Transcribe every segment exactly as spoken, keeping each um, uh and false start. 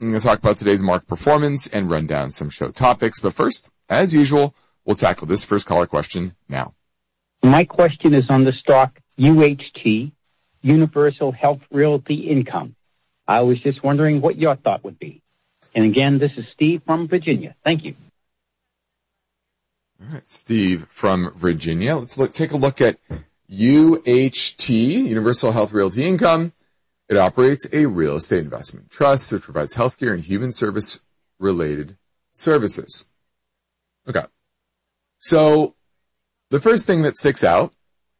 I'm going to talk about today's market performance and run down some show topics. But first, as usual, we'll tackle this first caller question now. My question is on the stock U H T, Universal Health Realty Income. I was just wondering what your thought would be. And again, this is Steve from Virginia. Thank you. All right, Steve from Virginia. Let's look, take a look at U H T, Universal Health Realty Income. It operates a real estate investment trust that provides healthcare and human service-related services. Okay. So the first thing that sticks out,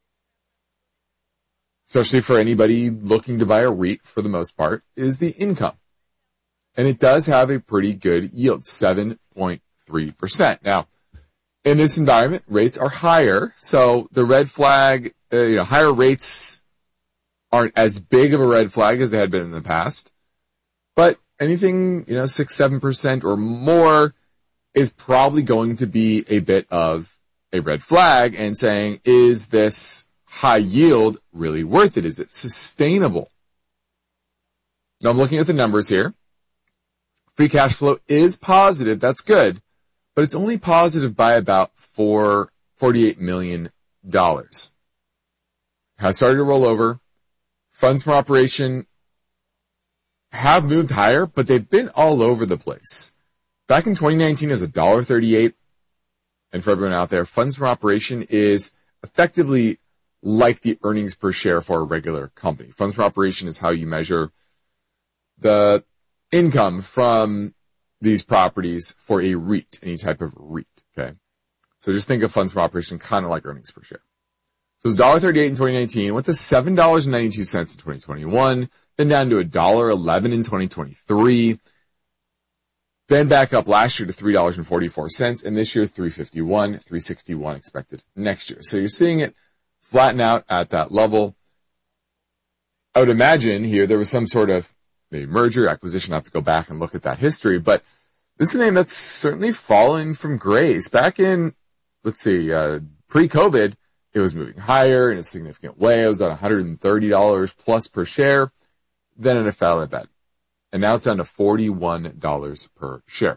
especially for anybody looking to buy a REIT for the most part, is the income. And it does have a pretty good yield, seven point three percent. Now, in this environment, rates are higher, so the red flag, uh, you know, higher rates aren't as big of a red flag as they had been in the past. But anything, you know, six, seven percent or more is probably going to be a bit of a red flag and saying, is this high yield really worth it? Is it sustainable? Now I'm looking at the numbers here. Free cash flow is positive. That's good. But it's only positive by about four, forty-eight million dollars. Has started to roll over. Funds from operation have moved higher, but they've been all over the place. Back in twenty nineteen, it was one dollar thirty-eight. And for everyone out there, funds from operation is effectively like the earnings per share for a regular company. Funds from operation is how you measure the income from these properties for a REIT, any type of REIT, okay? So just think of funds from operation kind of like earnings per share. So it's one dollar thirty-eight in twenty nineteen, went to seven dollars and ninety-two cents in twenty twenty-one, then down to one dollar eleven in twenty twenty-three, then back up last year to three dollars and forty-four cents, and this year three fifty-one, three sixty-one expected next year. So you're seeing it flatten out at that level. I would imagine here there was some sort of maybe merger, acquisition. I have to go back and look at that history, but this is a name that's certainly fallen from grace. Back in, let's see, uh, pre-COVID, it was moving higher in a significant way. It was at one hundred thirty dollars plus per share. Then it fell a bit. And now it's down to forty-one dollars per share.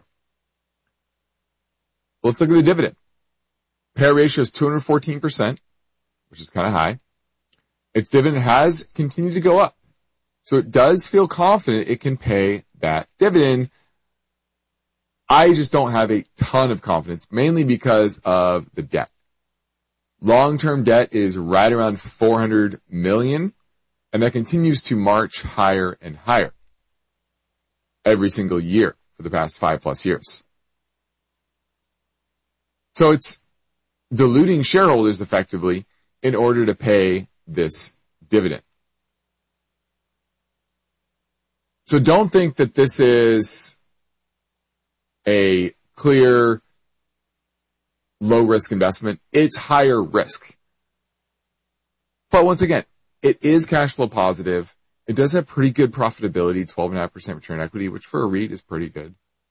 Let's look at the dividend. Payout ratio is two hundred fourteen percent, which is kind of high. Its dividend has continued to go up. So it does feel confident it can pay that dividend. I just don't have a ton of confidence, mainly because of the debt. Long-term debt is right around four hundred million dollars, and that continues to march higher and higher every single year for the past five plus years. So it's diluting shareholders effectively in order to pay this dividend. So don't think that this is a clear low-risk investment. It's higher risk. But once again, it is cash flow positive. It does have pretty good profitability, twelve point five percent return on equity, which for a REIT is pretty good.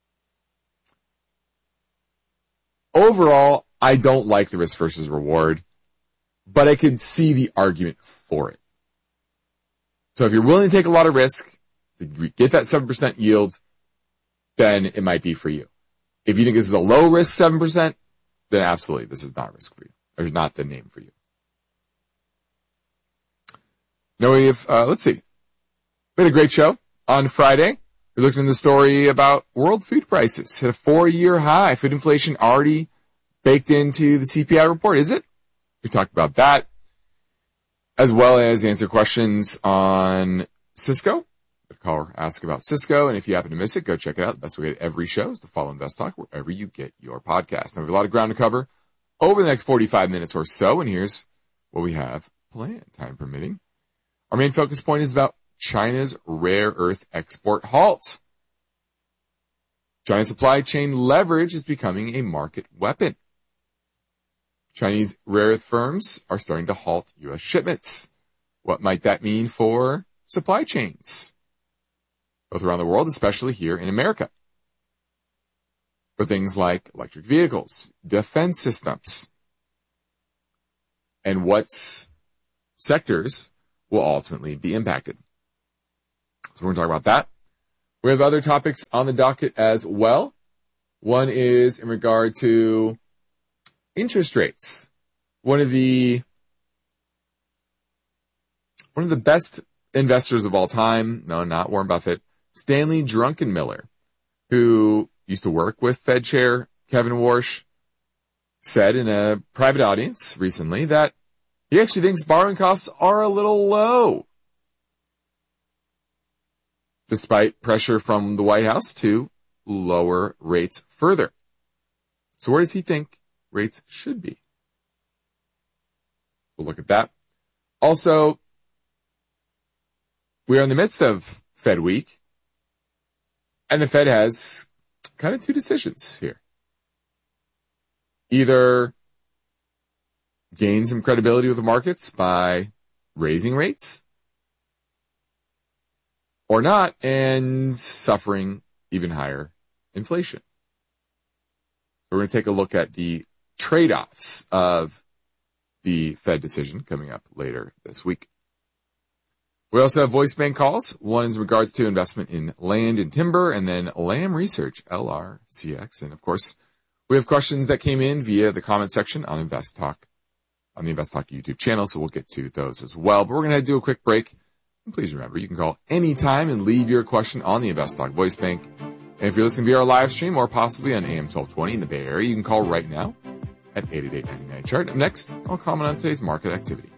Overall, I don't like the risk versus reward, but I could see the argument for it. So if you're willing to take a lot of risk to get that seven percent yield, then it might be for you. If you think this is a low risk seven percent, then absolutely this is not risk for you. Or not the name for you. Now we have, uh, let's see. We had a great show on Friday. We looked into the story about world food prices. Hit a four-year high. Food inflation already baked into the C P I report, is it? We talked about that, as well as answer questions on Cisco. The caller asked about Cisco, and if you happen to miss it, go check it out. The best way to get every show is to follow Invest Talk wherever you get your podcast. Now, we have a lot of ground to cover over the next forty-five minutes or so, and here's what we have planned, time permitting. Our main focus point is about China's rare earth export halt. China's supply chain leverage is becoming a market weapon. Chinese rare earth firms are starting to halt U S shipments. What might that mean for supply chains, both around the world, especially here in America, for things like electric vehicles, defense systems, and what sectors will ultimately be impacted? So we're going to talk about that. We have other topics on the docket as well. One is in regard to interest rates. One of the one of the best investors of all time, no, not Warren Buffett, Stanley Druckenmiller, who used to work with Fed Chair Kevin Warsh, said in a private audience recently that he actually thinks borrowing costs are a little low, despite pressure from the White House to lower rates further. So where does he think rates should be? We'll look at that. Also, we are in the midst of Fed Week, and the Fed has kind of two decisions here. Either gain some credibility with the markets by raising rates, or not, and suffering even higher inflation. We're going to take a look at the trade-offs of the Fed decision coming up later this week. We also have voice bank calls. One is in regards to investment in land and timber, and then Lam Research, L R C X. And of course, we have questions that came in via the comment section on Invest Talk, on the Invest Talk YouTube channel, so we'll get to those as well. But we're going to do a quick break. And please remember, you can call anytime and leave your question on the Invest Talk voice bank. And if you're listening via our live stream or possibly on A M twelve twenty in the Bay Area, you can call right now at eight eight eight, nine nine, C H A R T. Up next, I'll comment on today's market activity.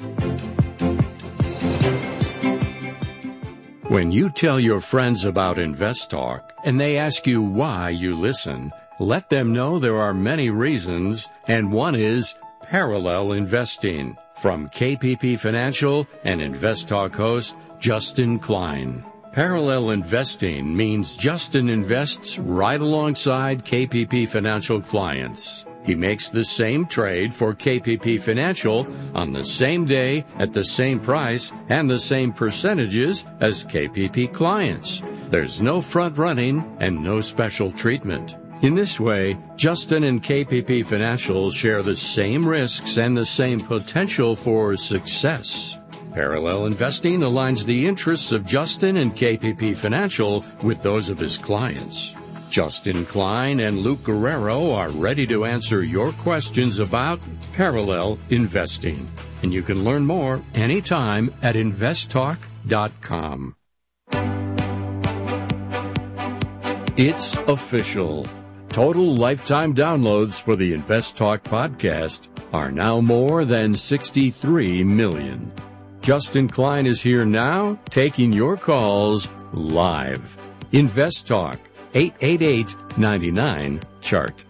When you tell your friends about Invest Talk and they ask you why you listen, let them know there are many reasons, and one is parallel investing. From K P P Financial and Invest Talk host Justin Klein. Parallel investing means Justin invests right alongside K P P Financial clients. He makes the same trade for K P P Financial on the same day at the same price and the same percentages as K P P clients. There's no front running and no special treatment. In this way, Justin and K P P Financial share the same risks and the same potential for success. Parallel investing aligns the interests of Justin and K P P Financial with those of his clients. Justin Klein and Luke Guerrero are ready to answer your questions about parallel investing. And you can learn more anytime at invest talk dot com. It's official. Total lifetime downloads for the Invest Talk podcast are now more than sixty-three million. Justin Klein is here now, taking your calls live. Invest Talk, eight eight eight, nine nine, C H A R T.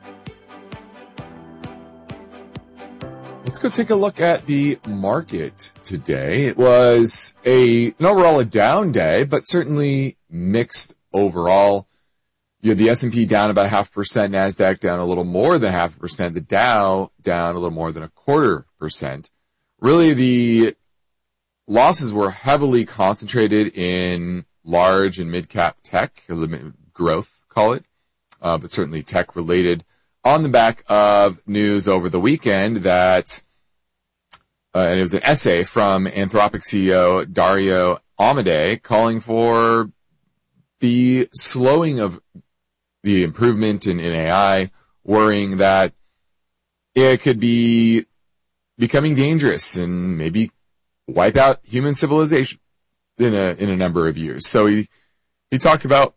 Let's go take a look at the market today. It was a, an overall a down day, but certainly mixed overall. You had the S and P down about half a percent, NASDAQ down a little more than half a percent, the Dow down a little more than a quarter percent. Really, the losses were heavily concentrated in large and mid-cap tech, growth, call it, uh, but certainly tech-related, on the back of news over the weekend that, uh, and it was an essay from Anthropic C E O Dario Amodei calling for the slowing of the improvement in, in A I, worrying that it could be becoming dangerous and maybe wipe out human civilization in a in a number of years. So he he talked about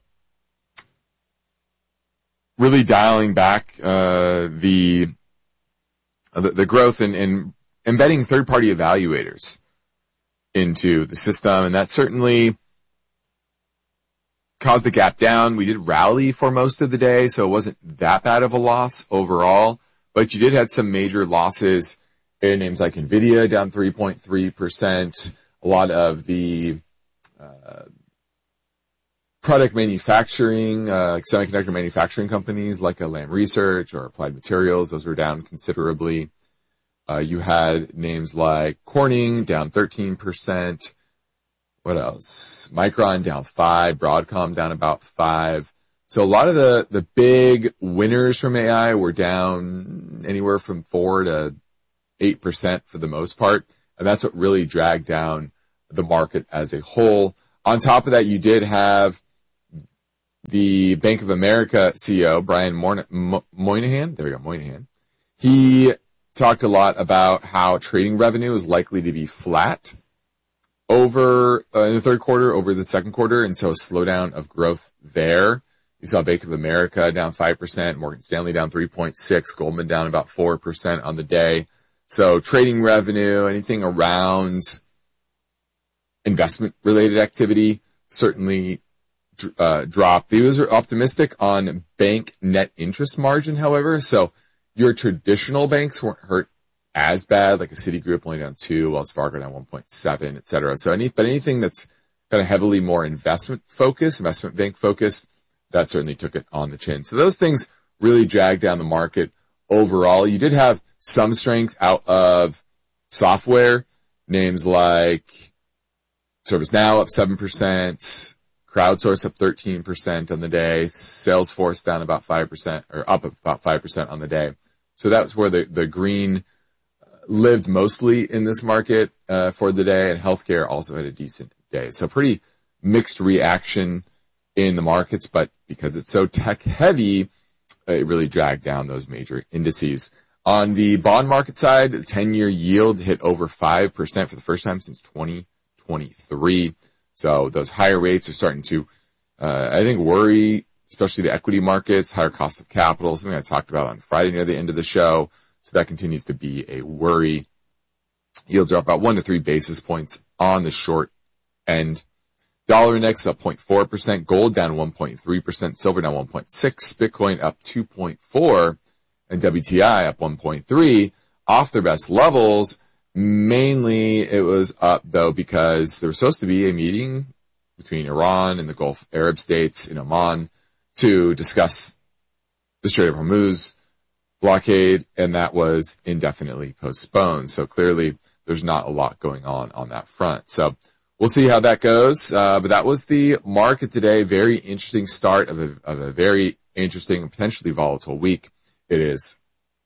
really dialing back uh, the, uh, the the growth and, and embedding third party evaluators into the system, and that certainly caused the gap down. We did rally for most of the day, so it wasn't that bad of a loss overall, but you did have some major losses in names like NVIDIA down three point three percent. A lot of the uh, product manufacturing, uh, semiconductor manufacturing companies like a Lam Research or Applied Materials, those were down considerably. Uh, you had names like Corning down thirteen percent. What else? Micron down five, Broadcom down about five. So a lot of the, the big winners from A I were down anywhere from four to eight percent for the most part. And that's what really dragged down the market as a whole. On top of that, you did have the Bank of America C E O, Brian Moynihan, there we go, Moynihan, he talked a lot about how trading revenue is likely to be flat over uh, in the third quarter over the second quarter, and so a slowdown of growth there. You saw Bank of America down five percent, Morgan Stanley down three point six, Goldman down about four percent on the day. So trading revenue, anything around investment-related activity certainly uh, dropped. He was optimistic on bank net interest margin, however. So your traditional banks weren't hurt as bad, like a Citigroup only down two, Wells Fargo down one point seven, et cetera. So any, but anything that's kind of heavily more investment focused, investment bank focused, that certainly took it on the chin. So those things really dragged down the market overall. You did have some strength out of software, names like ServiceNow up seven percent, Crowdsource up thirteen percent on the day, Salesforce down about five percent, or up about five percent on the day. So that's where the, the green lived mostly in this market uh, for the day, and healthcare also had a decent day. So pretty mixed reaction in the markets, but because it's so tech heavy, it really dragged down those major indices. On the bond market side, the ten-year yield hit over five percent for the first time since twenty twenty-three. So those higher rates are starting to, uh, I think, worry, especially the equity markets, higher cost of capital, something I talked about on Friday near the end of the show. So that continues to be a worry. Yields are up about one to three basis points on the short end. Dollar index up zero point four percent, gold down one point three percent, silver down one point six, Bitcoin up two point four, and W T I up one point three, off their best levels. Mainly it was up though because there was supposed to be a meeting between Iran and the Gulf Arab states in Oman to discuss the Strait of Hormuz blockade, and that was indefinitely postponed. So clearly there's not a lot going on on that front. So we'll see how that goes. Uh, but that was the market today. Very interesting start of a, of a very interesting and potentially volatile week. It is,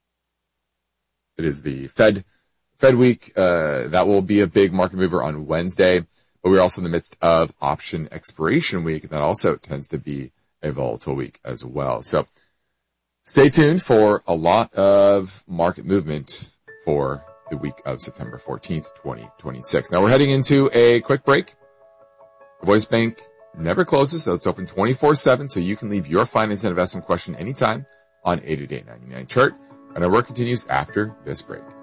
it is the Fed, Fed week. Uh, that will be a big market mover on Wednesday, but we're also in the midst of option expiration week, and that also tends to be a volatile week as well. So stay tuned for a lot of market movement for the week of September fourteenth, twenty twenty-six. Now we're heading into a quick break. The Voice Bank never closes, so it's open twenty-four seven, so you can leave your finance and investment question anytime on eight eight eight, nine nine, chart. And our work continues after this break.